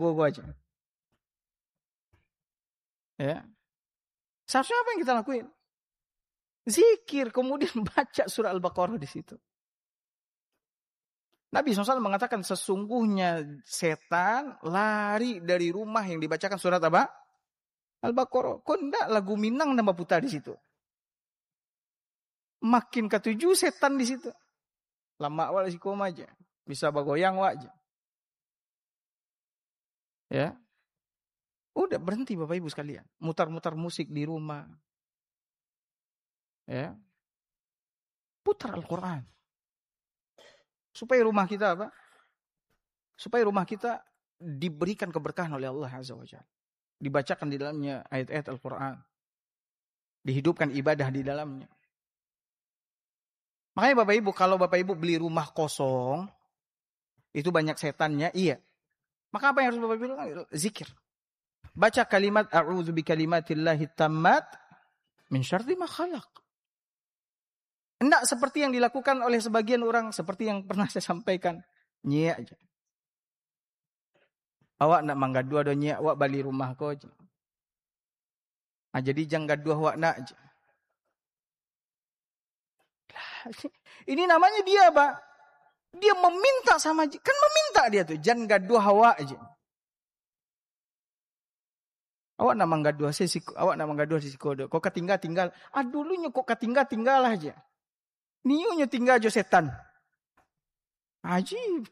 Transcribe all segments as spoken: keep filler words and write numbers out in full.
jago-jago aja. Ya. Seharusnya apa yang kita lakuin? Zikir, kemudian baca surah Al-Baqarah di situ. Nabi shallallahu alaihi wasallam mengatakan sesungguhnya setan lari dari rumah yang dibacakan surat apa? Al-Baqarah. Kok enggak lagu Minang nama putar di situ? Makin ketujuh setan di situ. Lama awal si koma aja. Bisa bagoyang aja. Ya. Udah berhenti Bapak Ibu sekalian. Mutar-mutar musik di rumah. Ya. Putar Al-Quran. Supaya rumah kita apa? Supaya rumah kita diberikan keberkahan oleh Allah Azza wa Jalla. Dibacakan di dalamnya ayat-ayat Al-Quran. Dihidupkan ibadah di dalamnya. Makanya Bapak Ibu, kalau Bapak Ibu beli rumah kosong, itu banyak setannya, iya. Maka apa yang harus Bapak Ibu lakukan? Zikir. Baca kalimat a'udzu bikalimatillahi tammat min syarri ma khalaq. Enggak seperti yang dilakukan oleh sebagian orang, seperti yang pernah saya sampaikan. Nyia aja. Awak nak manggadua do nyia, awak balik rumah ko aja. Nah, jadi jangan gaduh awak nak aja. Ini namanya dia apa? Dia meminta sama, kan meminta dia tuh, jangan gaduh awak aja. Awak nak manggadua sih, awak nak manggadua sih kodo. Kok ketinggal tinggal, ah dulunya kok ketinggal tinggal aja. Niunya tinggal aja setan. Ajib.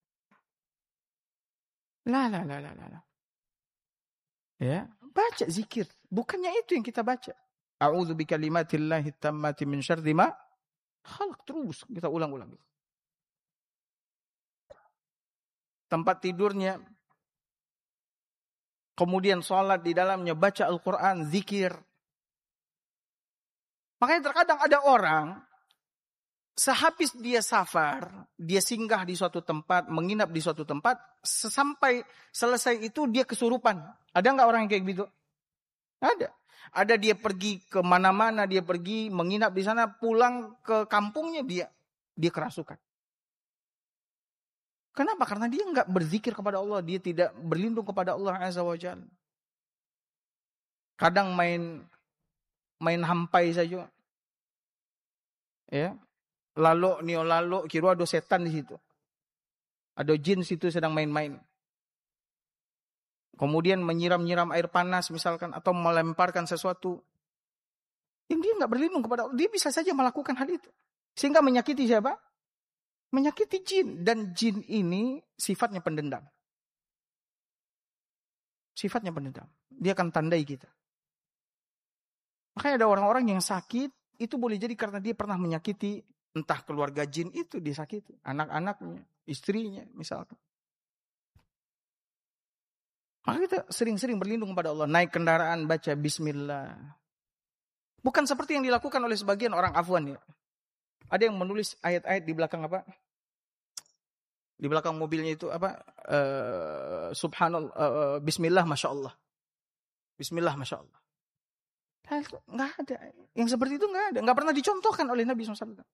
La la la la la. Ya, baca zikir. Bukannya itu yang kita baca. A'udzu bikalimatillahi tammati min syarri ma khalaq. Terus kita ulang-ulang. Tempat tidurnya. Kemudian sholat di dalamnya, baca Al-Quran, zikir. Makanya terkadang ada orang, sehabis dia safar, dia singgah di suatu tempat, menginap di suatu tempat, sampai selesai itu dia kesurupan. Ada nggak orang yang kayak gitu? Ada. Ada dia pergi ke mana-mana, dia pergi menginap di sana, pulang ke kampungnya dia, dia kerasukan. Kenapa? Karena dia nggak berzikir kepada Allah, dia tidak berlindung kepada Allah Azza wa Jalla. Kadang main main hampai saja. Ya. Lalu nio lalu kira ada setan di situ. Ada jin situ sedang main-main. Kemudian menyiram-nyiram air panas misalkan atau melemparkan sesuatu. Yang dia nggak berlindung kepada Allah, dia bisa saja melakukan hal itu. Sehingga menyakiti siapa? Menyakiti jin. Dan jin ini sifatnya pendendam. Sifatnya pendendam. Dia akan tandai kita. Makanya ada orang-orang yang sakit, itu boleh jadi karena dia pernah menyakiti entah keluarga jin itu disakiti. Anak-anaknya, istrinya misalkan. Maka kita sering-sering berlindung kepada Allah. Naik kendaraan, baca bismillah. Bukan seperti yang dilakukan oleh sebagian orang Afwan ya. Ada yang menulis ayat-ayat di belakang apa? Di belakang mobilnya itu apa? Uh, subhanallah, uh, bismillah, masya Allah. Bismillah, masya Allah. Nggak ada. Yang seperti itu nggak ada. Nggak pernah dicontohkan oleh Nabi shallallahu alaihi wasallam.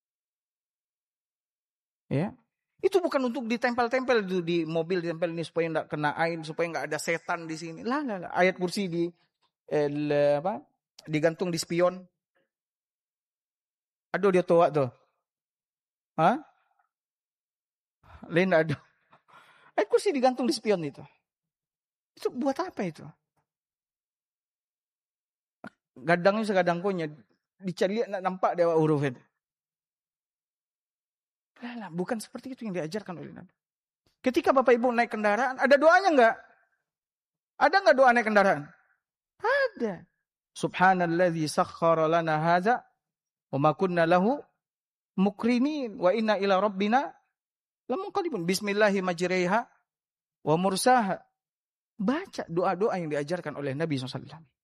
Ya. Itu bukan untuk ditempel-tempel itu di mobil, ditempel ini supaya nggak kena air, supaya nggak ada setan di sini. Lah, lah, lah. Ayat kursi di eh, apa? Digantung di spion. Aduh dia tua tuh. Hah? Lain ada. Ayat kursi digantung di spion itu. Itu buat apa itu? Gadangnya segadang konya. Dicari lihat nampak dia huruf itu. Lah, bukan seperti itu yang diajarkan oleh Nabi. Ketika Bapak Ibu naik kendaraan, ada doanya enggak? Ada enggak doa naik kendaraan? Ada. Subhanalladzi sakhkhara lana hadza wa ma kunna lahu mukrinin wa inna ila rabbina lamunqalibun. Bismillahi majriha wa mursaha. Baca doa-doa yang diajarkan oleh Nabi shallallahu alaihi wasallam.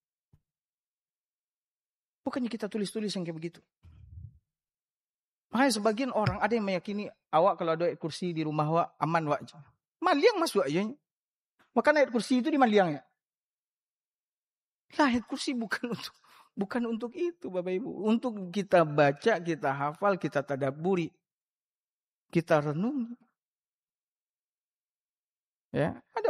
Bukannya kita tulis-tulis yang kayak begitu. Makanya sebagian orang ada yang meyakini awak kalau ada kursi di rumah awak aman wak. Maliang masuk aja. Maka ayat kursi itu di maliang ya. Lah ayat kursi bukan untuk bukan untuk itu Bapak Ibu. Untuk kita baca, kita hafal, kita tadabburi. Kita renung. Ya, ada